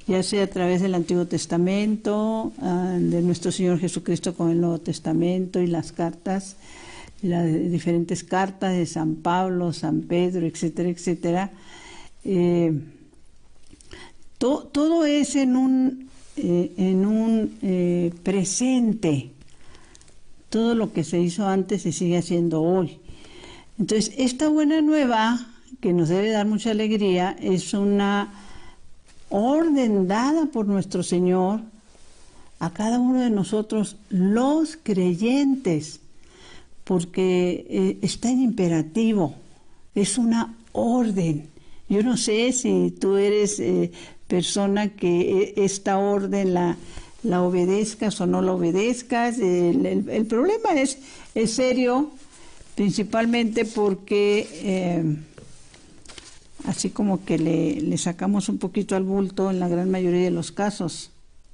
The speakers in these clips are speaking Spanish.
ya sea a través del Antiguo Testamento, de nuestro Señor Jesucristo con el Nuevo Testamento y las cartas, las diferentes cartas de San Pablo, San Pedro, etcétera, etcétera. Todo es en un presente. Todo lo que se hizo antes se sigue haciendo hoy. Entonces, esta buena nueva, que nos debe dar mucha alegría, es una orden dada por nuestro Señor a cada uno de nosotros, los creyentes, porque está en imperativo, es una orden. Yo no sé si tú eres persona que esta orden la obedezcas o no la obedezcas. El problema es serio, principalmente porque así como que le sacamos un poquito al bulto en la gran mayoría de los casos.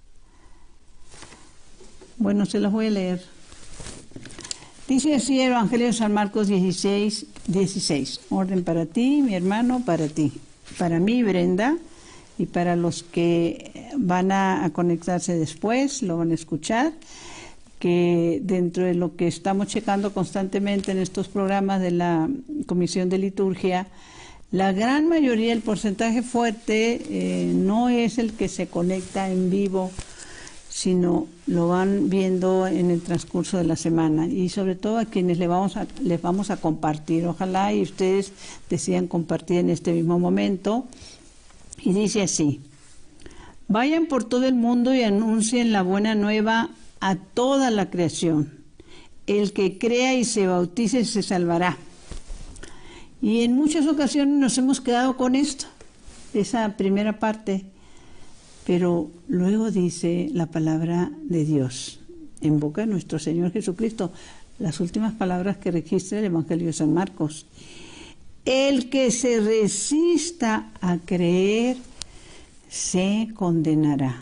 Bueno, se los voy a leer. Dice así el Evangelio de San Marcos 16. Orden para ti, mi hermano, para ti. Para mí, Brenda, y para los que van a conectarse después, lo van a escuchar, que dentro de lo que estamos checando constantemente en estos programas de la Comisión de Liturgia, la gran mayoría, el porcentaje fuerte, no es el que se conecta en vivo, sino lo van viendo en el transcurso de la semana, y sobre todo a quienes les vamos a compartir. Ojalá y ustedes decidan compartir en este mismo momento. Y dice así: vayan por todo el mundo y anuncien la buena nueva a toda la creación. El que crea y se bautice se salvará. Y en muchas ocasiones nos hemos quedado con esto, esa primera parte, pero luego dice la palabra de Dios, en boca de nuestro Señor Jesucristo, las últimas palabras que registra el Evangelio de San Marcos: el que se resista a creer se condenará.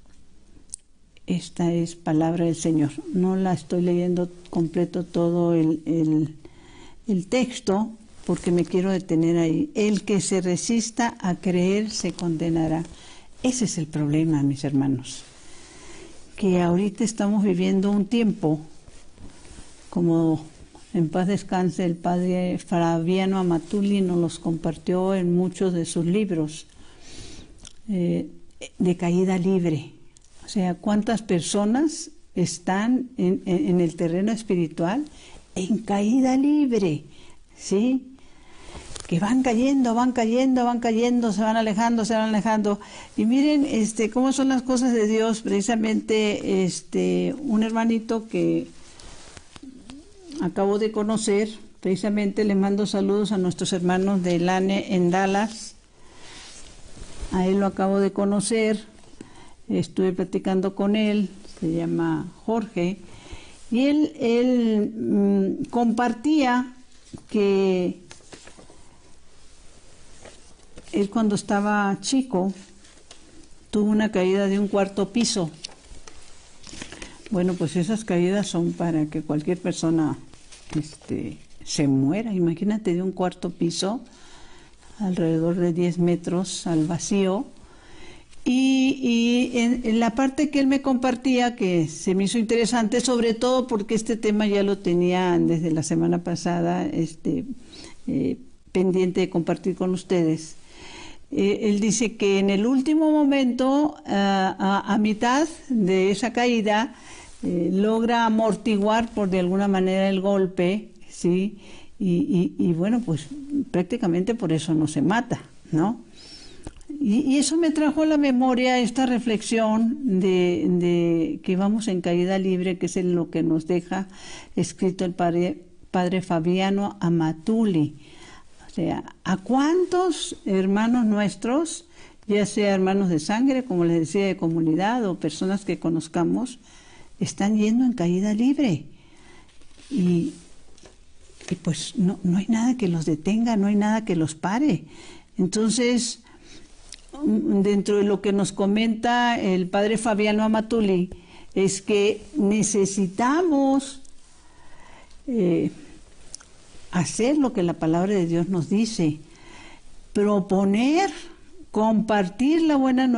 Esta es palabra del Señor. No la estoy leyendo completo todo el texto, porque me quiero detener ahí. El que se resista a creer se condenará. Ese es el problema, mis hermanos, que ahorita estamos viviendo un tiempo, como en paz descanse el padre Fabiano Amatulli nos los compartió en muchos de sus libros, de caída libre. O sea, ¿cuántas personas están en el terreno espiritual en caída libre? ¿Sí? Que van cayendo, se van alejando. Y miren cómo son las cosas de Dios. Precisamente un hermanito que acabo de conocer, precisamente le mando saludos a nuestros hermanos de LANE en Dallas. A él lo acabo de conocer, estuve platicando con él, se llama Jorge, y él compartía que él, cuando estaba chico, tuvo una caída de un 4º piso. Bueno, pues esas caídas son para que cualquier persona se muera. Imagínate, de un 4º piso, alrededor de 10 metros al vacío. Y en la parte que él me compartía, que se me hizo interesante, sobre todo porque este tema ya lo tenía desde la semana pasada pendiente de compartir con ustedes. Él dice que en el último momento, a mitad de esa caída, logra amortiguar de alguna manera el golpe, ¿sí? Y bueno, pues prácticamente por eso no se mata, ¿no? Y eso me trajo a la memoria esta reflexión de que vamos en caída libre, que es lo que nos deja escrito el padre Fabiano Amatulli. O sea, ¿a cuántos hermanos nuestros, ya sea hermanos de sangre, como les decía, de comunidad, o personas que conozcamos, están yendo en caída libre? Y pues no hay nada que los detenga, no hay nada que los pare. Entonces, dentro de lo que nos comenta el padre Fabiano Amatulli, es que necesitamos hacer lo que la palabra de Dios nos dice, proponer, compartir la buena noticia